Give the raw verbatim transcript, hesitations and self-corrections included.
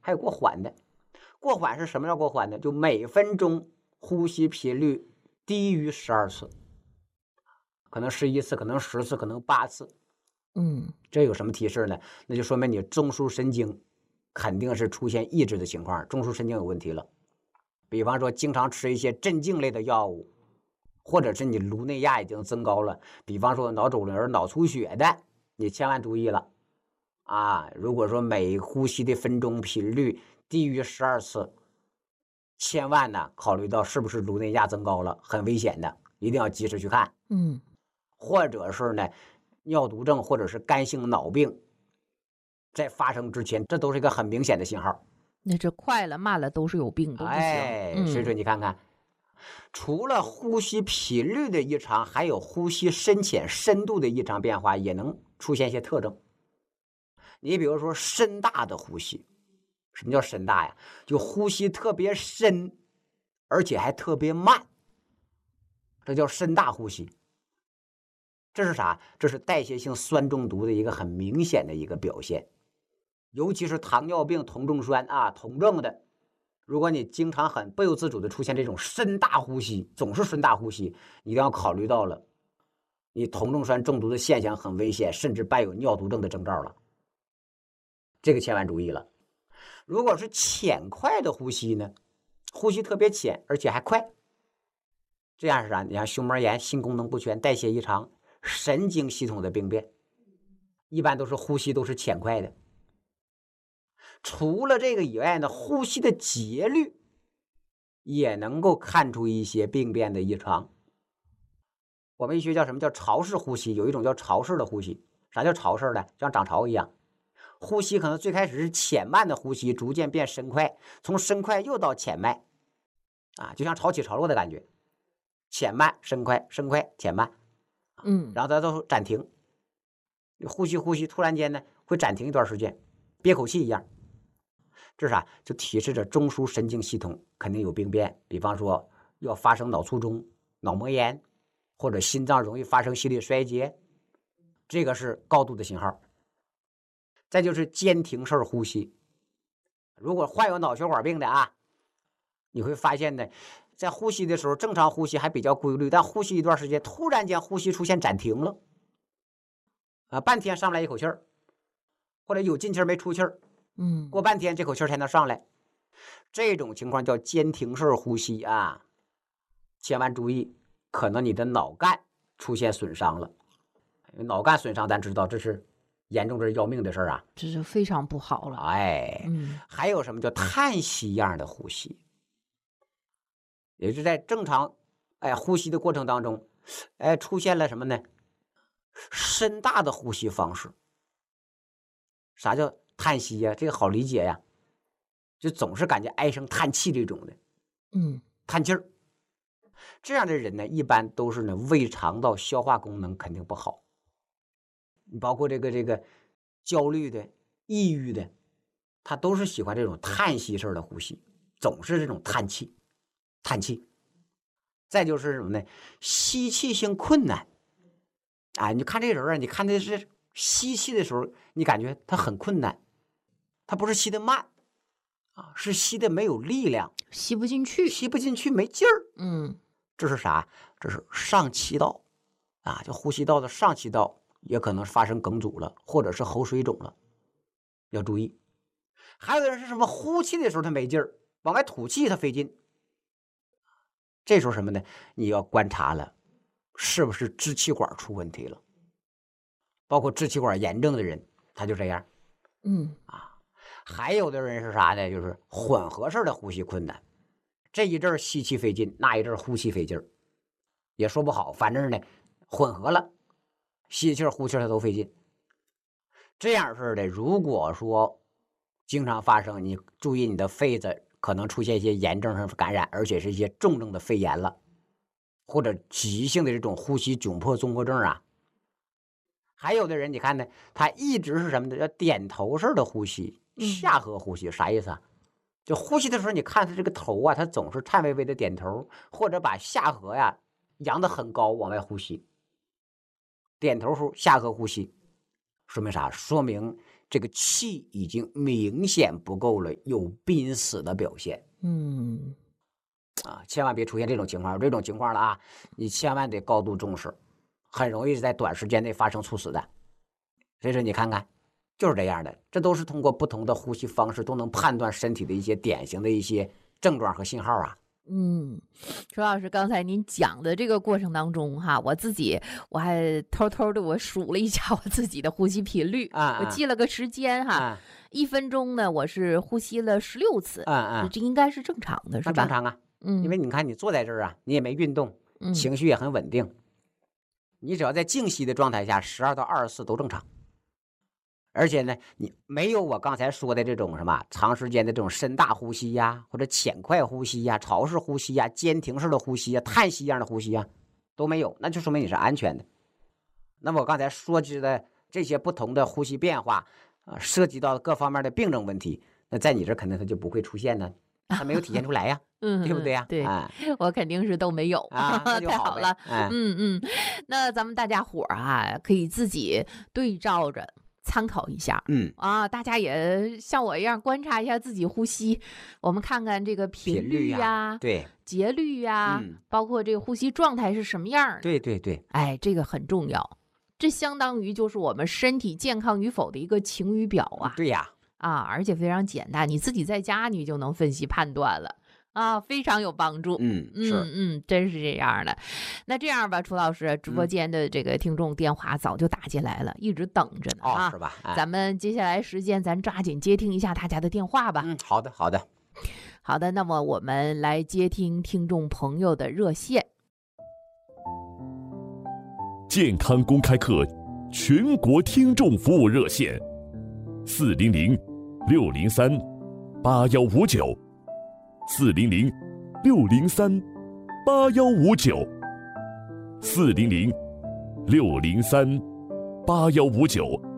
还有过缓的。过缓是什么叫过缓呢？就每分钟呼吸频率低于十二次，可能十一次，可能十次，可能八次。 嗯， 这有什么提示呢？那就说明你中枢神经肯定是出现抑制的情况，中枢神经有问题了。比方说经常吃一些镇静类的药物，或者是你颅内压已经增高了，比方说脑肿瘤、脑出血的，你千万注意了啊！如果说每呼吸的分钟频率低于十二次，千万呢考虑到是不是颅内压增高了，很危险的，一定要及时去看。 嗯， 或者是呢尿毒症或者是肝性脑病在发生之前，这都是一个很明显的信号。 那这快了慢了都是有病，都不行。 哎，所以说嗯， 你看看，除了呼吸频率的异常，还有呼吸深浅深度的异常变化，也能出现一些特征。你比如说深大的呼吸，什么叫深大呀？就呼吸特别深，而且还特别慢，这叫深大呼吸。这是啥？这是代谢性酸中毒的一个很明显的一个表现。尤其是糖尿病酮重酸啊，酮症的，如果你经常很不由自主的出现这种深大呼吸，总是深大呼吸，你一定要考虑到了，你酮重酸中毒的现象很危险，甚至伴有尿毒症的征兆了。这个千万注意了。如果是浅快的呼吸呢，呼吸特别浅，而且还快，这样是啥？你看胸膜炎、心功能不全、代谢异常、神经系统的病变，一般都是呼吸都是浅快的。除了这个以外呢，呼吸的节律也能够看出一些病变的异常。我们医学叫什么叫潮式呼吸，有一种叫潮式的呼吸。啥叫潮式的？像涨潮一样，呼吸可能最开始是浅慢的呼吸，逐渐变深快，从深快又到浅慢，啊，就像潮起潮落的感觉，浅慢深快，深快浅慢， 嗯， 然后它都暂停，呼吸呼吸突然间呢会暂停一段时间，憋口气一样。这是啥？就提示着中枢神经系统肯定有病变，比方说要发生脑卒中、脑膜炎，或者心脏容易发生心力衰竭，这个是高度的信号。再就是间停式呼吸，如果患有脑血管病的啊，你会发现呢，在呼吸的时候正常呼吸还比较规律，但呼吸一段时间，突然间呼吸出现暂停了，啊，半天上不来一口气儿，或者有进气儿没出气儿。 嗯， 过半天这口气才能上来，这种情况叫间停式呼吸啊，千万注意，可能你的脑干出现损伤了。脑干损伤咱知道这是严重，这是要命的事儿啊， 这是非常不好了。 哎， 嗯， 还有什么叫叹息一样的呼吸，也是在正常哎呼吸的过程当中，哎出现了什么呢？深大的呼吸方式。啥叫叹息呀？这个好理解呀，就总是感觉唉声叹气这种的， 嗯， 叹气儿。这样的人呢，一般都是呢胃肠道消化功能肯定不好。你包括这个这个焦虑的、抑郁的，他都是喜欢这种叹息式的呼吸，总是这种叹气、叹气。再就是什么呢？吸气性困难。啊，你看这人啊，你看他是吸气的时候，你感觉他很困难，他不是吸的慢啊，是吸的没有力量， 吸不进去。 吸不进去，没劲儿。 嗯， 这是啥？这是上气道啊，就呼吸道的上气道也可能发生梗阻了，或者是喉水肿了，要注意。还有的人是什么？呼气的时候他没劲儿，往外吐气他费劲。这时候什么呢？你要观察了，是不是支气管出问题了？包括支气管炎症的人，他就这样。 嗯， 啊，还有的人是啥呢？就是混合式的呼吸困难，这一阵吸气费劲，那一阵呼气费劲儿，也说不好。反正呢，混合了，吸气呼气他都费劲。这样式的，如果说经常发生，你注意你的肺子可能出现一些炎症上感染，而且是一些重症的肺炎了，或者急性的这种呼吸窘迫综合症啊。还有的人你看呢，他一直是什么呢？叫点头式的呼吸，下颌呼吸，啥意思啊？就呼吸的时候，你看他这个头啊，他总是颤巍巍的点头，或者把下颌呀扬得很高往外呼吸。点头呼下颌呼吸，说明啥？说明这个气已经明显不够了，有濒死的表现。 嗯， 啊，千万别出现这种情况，有这种情况了啊，你千万得高度重视，很容易在短时间内发生猝死的。所以说你看看，就是这样的，这都是通过不同的呼吸方式都能判断身体的一些典型的一些症状和信号啊。 嗯，楚老师，刚才您讲的这个过程当中哈，我自己我还偷偷的我数了一下我自己的呼吸频率， 啊啊我记了个时间哈， 啊一分钟呢我是呼吸了十六次， 啊啊， 这应该是正常的，是吧？ 那正常啊， 嗯， 因为你看你坐在这儿啊，你也没运动， 嗯情绪也很稳定，你只要在静息的状态下，十二到二十四都正常。而且呢，你没有我刚才说的这种什么长时间的这种深大呼吸呀，或者浅快呼吸呀、潮式呼吸呀、间停式的呼吸呀、叹息一样的呼吸呀，都没有，那就说明你是安全的。那么我刚才说及的这些不同的呼吸变化啊，涉及到各方面的病症问题，那在你这肯定它就不会出现呢，它没有体现出来呀， 嗯， 对不对呀？ 对， 啊我肯定是都没有啊，那就太好呗了。 哎嗯嗯，那咱们大家伙儿啊，可以自己对照着参考一下。 嗯， 啊，大家也像我一样观察一下自己呼吸，我们看看这个频频率呀、 呀对节律呀、 嗯包括这个呼吸状态是什么样儿的。 对对对， 哎，这个很重要，这相当于就是我们身体健康与否的一个晴雨表啊。 对呀， 啊，而且非常简单，你自己在家你就能分析判断了啊，非常有帮助。 嗯是， 嗯嗯，真是这样的。那这样吧，楚老师，直播嗯间的这个听众电话早就打进来了，一直等着呢哦啊是。吧？哎咱们接下来时间，咱抓紧接听一下大家的电话吧。 嗯，好的好的。 好的，那么我们来接听听众朋友的热线。 健康公开课全国听众服务热线：四零零六零三八幺五九，四零零六零三八幺五九，四零零六零三八幺五九。